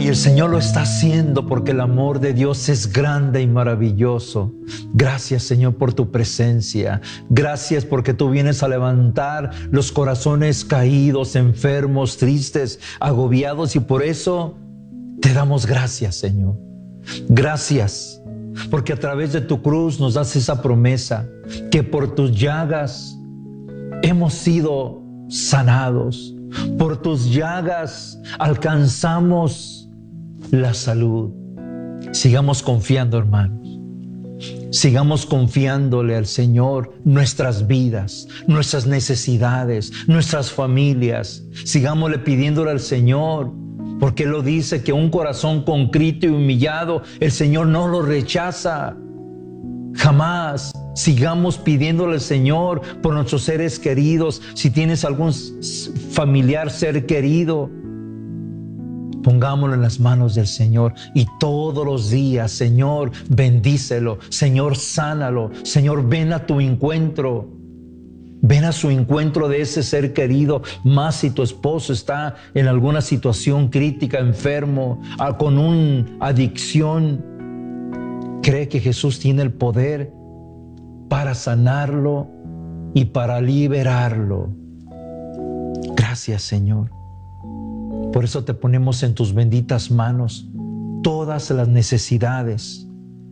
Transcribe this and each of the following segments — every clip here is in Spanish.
Y el Señor lo está haciendo porque el amor de Dios es grande y maravilloso. Gracias, Señor, por tu presencia. Gracias porque tú vienes a levantar los corazones caídos, enfermos, tristes, agobiados, y por eso te damos gracias, Señor. Gracias porque a través de tu cruz nos das esa promesa que por tus llagas hemos sido sanados. Por tus llagas alcanzamos la salud. Sigamos confiando, hermanos. Sigamos confiándole al Señor nuestras vidas, nuestras necesidades, nuestras familias. Sigámosle pidiéndole al Señor, porque Él lo dice, que un corazón contrito y humillado, el Señor no lo rechaza. Jamás. Sigamos pidiéndole al Señor por nuestros seres queridos. Si tienes algún familiar, ser querido, pongámoslo en las manos del Señor. Y todos los días, Señor, bendícelo. Señor, sánalo. Señor, ven a tu encuentro. Ven a su encuentro de ese ser querido. Más si tu esposo está en alguna situación crítica, enfermo, con una adicción. Cree que Jesús tiene el poder para sanarlo y para liberarlo. Gracias, Señor. Por eso te ponemos en tus benditas manos todas las necesidades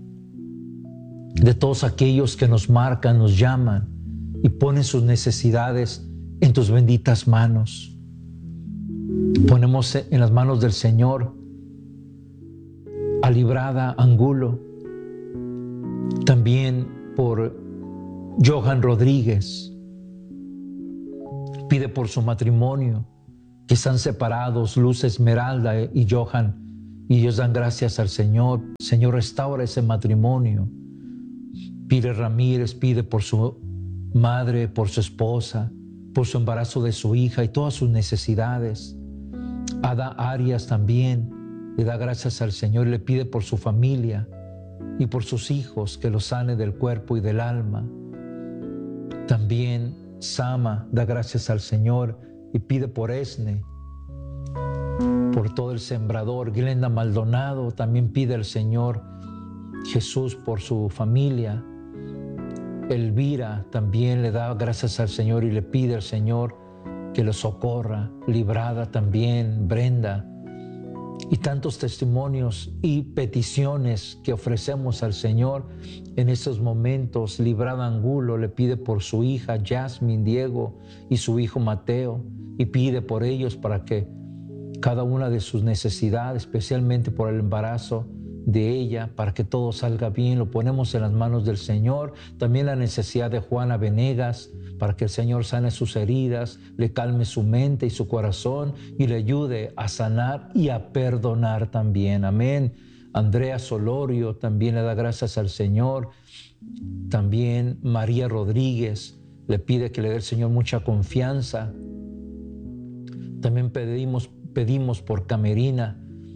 de todos aquellos que nos marcan, nos llaman y ponen sus necesidades en tus benditas manos. Ponemos en las manos del Señor a Librada Angulo, también por Johan Rodríguez. Pide por su matrimonio, que están separados, Luz Esmeralda y Johan, y ellos dan gracias al Señor. Señor, restaura ese matrimonio. Pide Ramírez, pide por su madre, por su esposa, por su embarazo de su hija y todas sus necesidades. Ada Arias también le da gracias al Señor y le pide por su familia y por sus hijos, que los sane del cuerpo y del alma. También Sama da gracias al Señor y pide por Esne, por todo el sembrador. Glenda Maldonado también pide al Señor Jesús por su familia. Elvira también le da gracias al Señor y le pide al Señor que lo socorra. Librada también, Brenda. Y tantos testimonios y peticiones que ofrecemos al Señor en estos momentos. Librada Angulo le pide por su hija Jasmine Diego y su hijo Mateo, y pide por ellos para que cada una de sus necesidades, especialmente por el embarazo de ella, para que todo salga bien, lo ponemos en las manos del Señor. También la necesidad de Juana Venegas, para que el Señor sane sus heridas, le calme su mente y su corazón y le ayude a sanar y a perdonar también. Amén. Andrea Solorio también le da gracias al Señor. También María Rodríguez le pide que le dé al Señor mucha confianza. También pedimos por Camerina.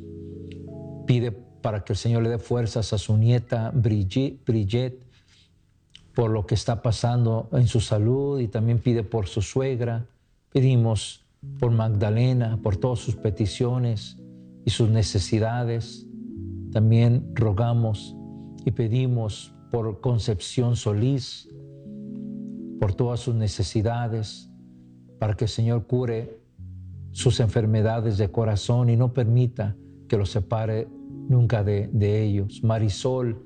Pide para que el Señor le dé fuerzas a su nieta Bridget por lo que está pasando en su salud, y también pide por su suegra. Pedimos por Magdalena, por todas sus peticiones y sus necesidades. También rogamos y pedimos por Concepción Solís, por todas sus necesidades, para que el Señor cure sus enfermedades de corazón y no permita que los separe nunca de ellos. Marisol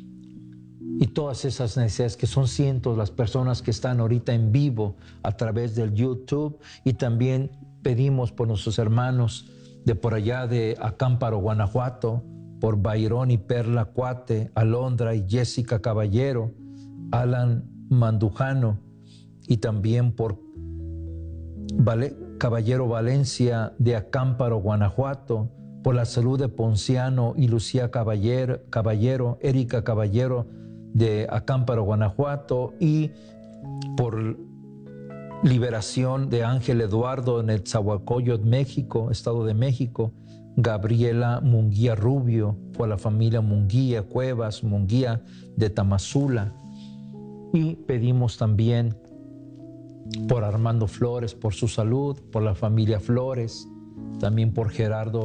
y todas esas necesidades, que son cientos las personas que están ahorita en vivo a través del YouTube. Y también pedimos por nuestros hermanos de por allá de Acámparo, Guanajuato, por Bayrón y Perla Cuate, Alondra y Jessica Caballero, Alan Mandujano, y también por Caballero Valencia de Acámparo, Guanajuato, por la salud de Ponciano y Lucía Caballero, Erika Caballero de Acámparo, Guanajuato, y por liberación de Ángel Eduardo en Netzahualcóyotl, México, Estado de México. Gabriela Munguía Rubio, por la familia Munguía Cuevas, Munguía de Tamazula. Y pedimos también por Armando Flores, por su salud, por la familia Flores, también por Gerardo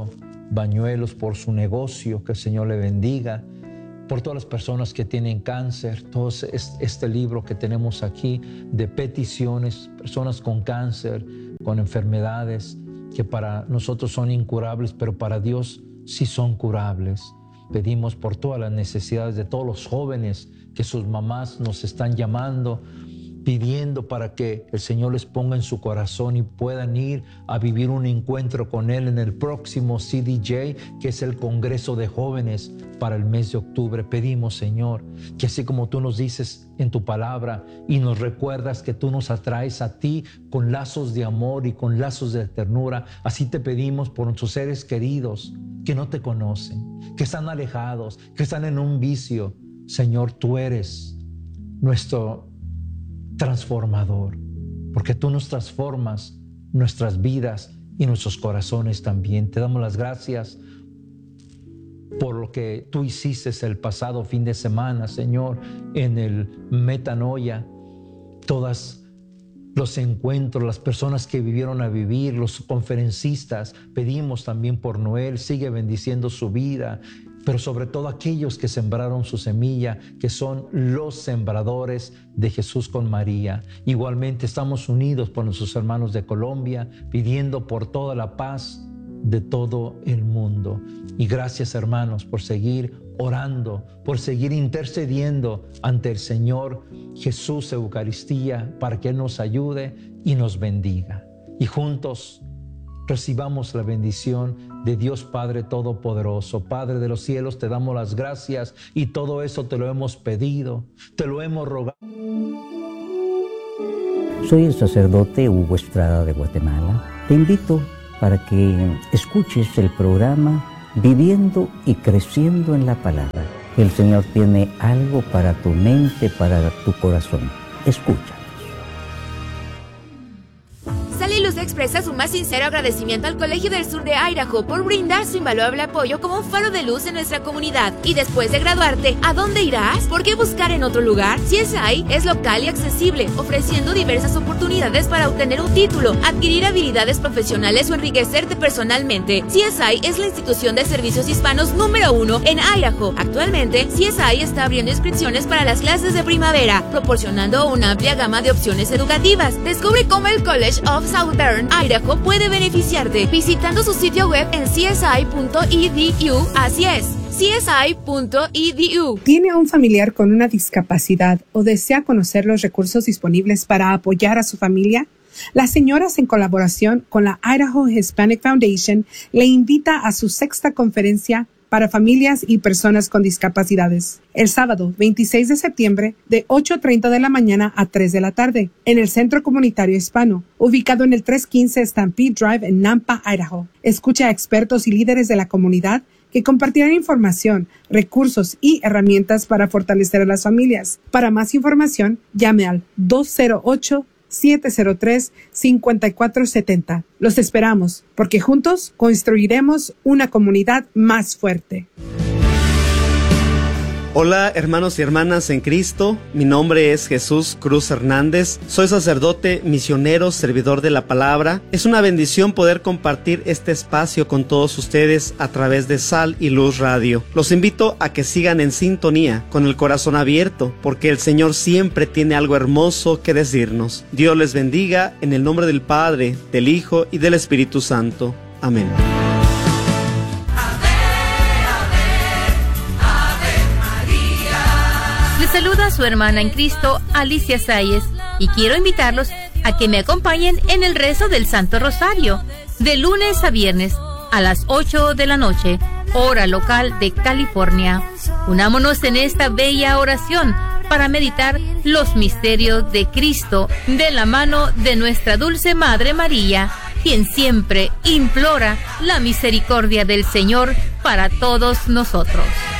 Bañuelos, por su negocio, que el Señor le bendiga, por todas las personas que tienen cáncer, todo este libro que tenemos aquí de peticiones, personas con cáncer, con enfermedades que para nosotros son incurables, pero para Dios sí son curables. Pedimos por todas las necesidades de todos los jóvenes que sus mamás nos están llamando, pidiendo para que el Señor les ponga en su corazón y puedan ir a vivir un encuentro con Él en el próximo CDJ, que es el Congreso de Jóvenes para el mes de octubre. Pedimos, Señor, que así como tú nos dices en tu palabra y nos recuerdas que tú nos atraes a ti con lazos de amor y con lazos de ternura, así te pedimos por nuestros seres queridos que no te conocen, que están alejados, que están en un vicio. Señor, tú eres nuestro transformador, porque tú nos transformas nuestras vidas y nuestros corazones también. Te damos las gracias por lo que tú hiciste el pasado fin de semana, Señor, en el Metanoia. Todos los encuentros, las personas que vivieron a vivir, los conferencistas, pedimos también por Noel, sigue bendiciendo su vida, pero sobre todo aquellos que sembraron su semilla, que son los sembradores de Jesús con María. Igualmente estamos unidos por nuestros hermanos de Colombia, pidiendo por toda la paz de todo el mundo. Y gracias, hermanos, por seguir orando, por seguir intercediendo ante el Señor Jesús Eucaristía, para que Él nos ayude y nos bendiga. Y juntos recibamos la bendición de Dios Padre Todopoderoso. Padre de los cielos, te damos las gracias y todo eso te lo hemos pedido, te lo hemos rogado. Soy el sacerdote Hugo Estrada de Guatemala. Te invito para que escuches el programa Viviendo y Creciendo en la Palabra. El Señor tiene algo para tu mente, para tu corazón. Escucha. Sally Luz expresa su más sincero agradecimiento al Colegio del Sur de Idaho por brindar su invaluable apoyo como un faro de luz en nuestra comunidad. Y después de graduarte, ¿a dónde irás? ¿Por qué buscar en otro lugar? CSI es local y accesible, ofreciendo diversas oportunidades para obtener un título, adquirir habilidades profesionales o enriquecerte personalmente. CSI es la institución de servicios hispanos número 1 en Idaho. Actualmente, CSI está abriendo inscripciones para las clases de primavera, proporcionando una amplia gama de opciones educativas. Descubre cómo el College of Southern Idaho puede beneficiarte visitando su sitio web en csi.edu. Así es, csi.edu. ¿Tiene a un familiar con una discapacidad o desea conocer los recursos disponibles para apoyar a su familia? Las señoras, en colaboración con la Idaho Hispanic Foundation, le invita a su 6ª conferencia para familias y personas con discapacidades, el sábado 26 de septiembre de 8:30 de la mañana a 3 de la tarde, en el Centro Comunitario Hispano, ubicado en el 315 Stampede Drive en Nampa, Idaho. Escucha a expertos y líderes de la comunidad que compartirán información, recursos y herramientas para fortalecer a las familias. Para más información, llame al 208-703-5470. Los esperamos, porque juntos construiremos una comunidad más fuerte. Hola, hermanos y hermanas en Cristo. Mi nombre es Jesús Cruz Hernández. Soy sacerdote, misionero, servidor de la palabra. Es una bendición poder compartir este espacio con todos ustedes a través de Sal y Luz Radio. Los invito a que sigan en sintonía, con el corazón abierto, porque el Señor siempre tiene algo hermoso que decirnos. Dios les bendiga en el nombre del Padre, del Hijo y del Espíritu Santo. Amén. Saluda a su hermana en Cristo, Alicia Sáez, y quiero invitarlos a que me acompañen en el rezo del Santo Rosario, de lunes a viernes, a las 8 de la noche, hora local de California. Unámonos en esta bella oración para meditar los misterios de Cristo de la mano de nuestra dulce Madre María, quien siempre implora la misericordia del Señor para todos nosotros.